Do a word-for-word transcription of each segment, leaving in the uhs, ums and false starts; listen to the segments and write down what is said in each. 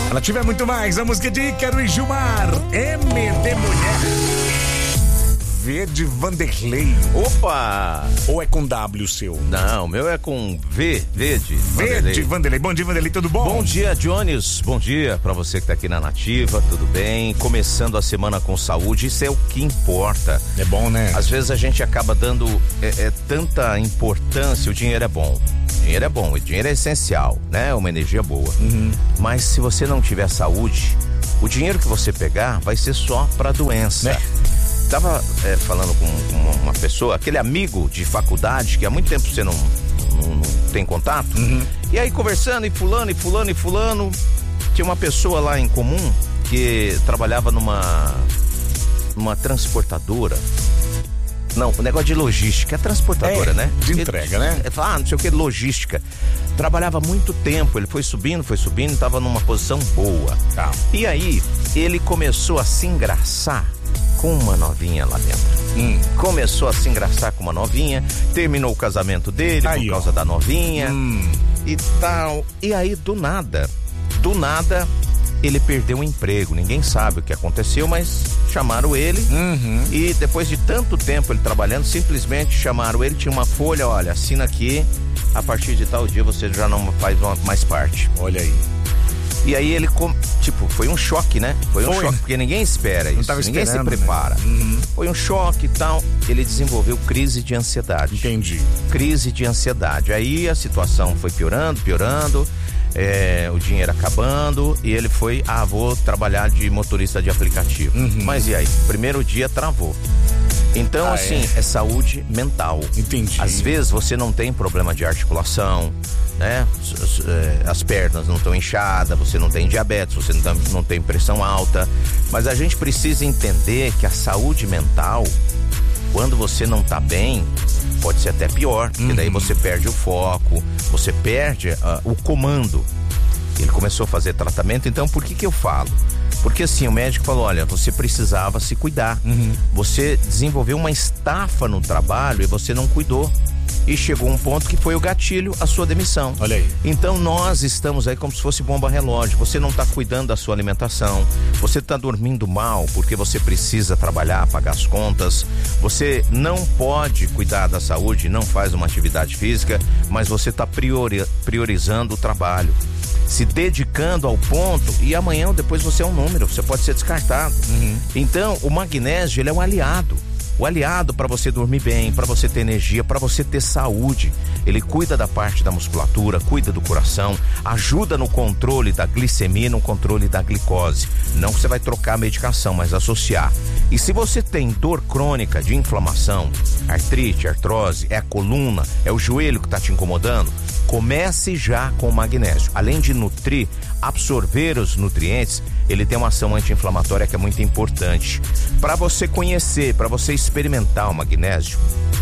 Ela tiver muito mais, a música de Ícaro e Gilmar, M de mulher. V de Vanderlei. Opa! Ou é com W seu? Não, o meu é com V, V de V Vanderlei. de Vanderlei. Bom dia, Vanderlei, tudo bom? Bom dia, Jones. Bom dia pra você que tá aqui na Nativa, tudo bem? Começando a semana com saúde, isso é o que importa. É bom, né? Às vezes a gente acaba dando é, é, tanta importância, o dinheiro é bom. O dinheiro é bom, o dinheiro é essencial, né? Uma energia boa. Uhum. Mas se você não tiver saúde, o dinheiro que você pegar vai ser só pra doença. É. Tava é, falando com uma, uma pessoa, aquele amigo de faculdade que há muito tempo você não, não, não tem contato. Uhum. E aí conversando, e fulano, e fulano, e fulano. Tinha uma pessoa lá em comum que trabalhava numa, numa transportadora. Não, o negócio de logística, é transportadora, é, né? De entrega, ele, né? Ele fala, ah, não sei o que, logística. Trabalhava muito tempo, ele foi subindo, foi subindo, tava numa posição boa. Tá. E aí, ele começou a se engraçar com uma novinha lá dentro. Hum. Começou a se engraçar com uma novinha, terminou o casamento dele Aí, por causa ó. da novinha Hum. e tal. E aí, do nada, do nada, ele perdeu o emprego. Ninguém sabe o que aconteceu, mas chamaram ele. Uhum. E depois de tanto tempo ele trabalhando, simplesmente chamaram ele, tinha uma folha, olha, assina aqui, a partir de tal dia você já não faz mais parte. Olha aí. E aí ele, com, tipo, foi um choque, né? Foi um Foi. choque, porque ninguém espera isso, tava ninguém se esperando, prepara. né? Uhum. Foi um choque e tal, ele desenvolveu crise de ansiedade. Entendi. Crise de ansiedade. Aí a situação foi piorando, piorando, é, o dinheiro acabando, e ele foi, ah, vou trabalhar de motorista de aplicativo. Uhum. Mas e aí? Primeiro dia travou. Então, Ah, assim, é? é saúde mental. Entendi. Às vezes você não tem problema de articulação, né? As pernas não estão inchadas, você não tem diabetes, você não, não tem pressão alta. Mas a gente precisa entender que a saúde mental, quando você não tá bem, pode ser até pior, porque uhum. daí você perde o foco, você perde uh, o comando. Ele começou a fazer tratamento, então por que que eu falo? Porque assim, o médico falou, olha, você precisava se cuidar. Uhum. Você desenvolveu uma estafa no trabalho e você não cuidou. E chegou um ponto que foi o gatilho, a sua demissão. Olha aí. Então nós estamos aí como se fosse bomba relógio. Você não está cuidando da sua alimentação, você está dormindo mal porque você precisa trabalhar, pagar as contas, você não pode cuidar da saúde, não faz uma atividade física, mas você está priori- priorizando o trabalho, se dedicando ao ponto, e amanhã ou depois você é um número, você pode ser descartado. Uhum. Então o magnésio, ele é um aliado. O aliado para você dormir bem, para você ter energia, para você ter saúde. Ele cuida da parte da musculatura, cuida do coração, ajuda no controle da glicemia, no controle da glicose. Não que você vai trocar a medicação, mas associar. E se você tem dor crônica de inflamação, artrite, artrose, é a coluna, é o joelho que está te incomodando, comece já com o magnésio. Além de nutrir, absorver os nutrientes, ele tem uma ação anti-inflamatória que é muito importante. Para você conhecer, para você experimentar o magnésio,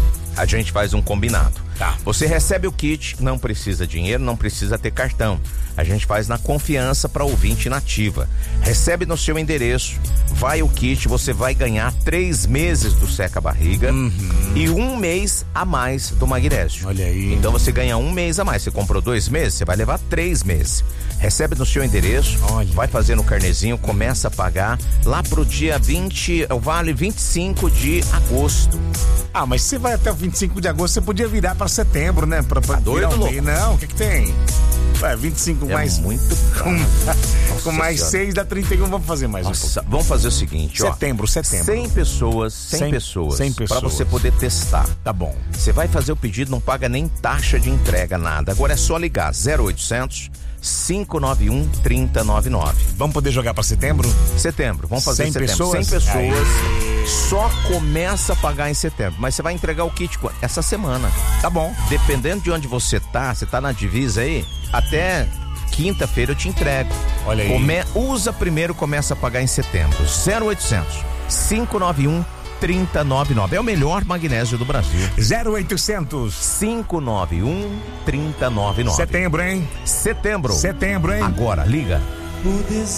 a gente faz um combinado. Tá. Você recebe o kit, não precisa dinheiro, não precisa ter cartão. A gente faz na confiança para ouvinte nativa. Recebe no seu endereço, vai o kit, você vai ganhar três meses do seca-barriga uhum. e um mês a mais do magnésio. Olha aí. Então você ganha um mês a mais. Você comprou dois meses, você vai levar três meses. Recebe no seu endereço, Olha. vai fazer no carnezinho, começa a pagar lá pro dia vinte, vale vinte e cinco de agosto. Ah, mas se vai até o vinte e cinco de agosto, você podia virar pra setembro, né? Pra, pra Tá doido, virar um louco? mês. Não, o que que tem? Ué, vinte e cinco É mais... muito caro. Com, com mais Senhora. seis dá trinta e um, vamos fazer mais um pouco. Nossa, vamos fazer o seguinte, ó. Setembro, setembro. cem pessoas, cem, cem pessoas, cem pra pessoas. você poder testar. Tá bom. Você vai fazer o pedido, não paga nem taxa de entrega, nada. Agora é só ligar zero oitocentos, cinco nove um, três zero nove nove. Vamos poder jogar pra setembro? Setembro, vamos fazer cem em setembro. pessoas? cem pessoas. Aí. Só começa a pagar em setembro. Mas você vai entregar o kit essa semana. Tá bom. Dependendo de onde você tá, você tá na divisa aí, até quinta-feira eu te entrego. Olha aí. Come... Usa primeiro, começa a pagar em setembro. zero oitocentos, cinco nove um, três zero nove nove. É o melhor magnésio do Brasil. zero oitocentos. cinco nove um, três zero nove nove. Setembro, hein? Setembro. Setembro, hein? Agora, liga.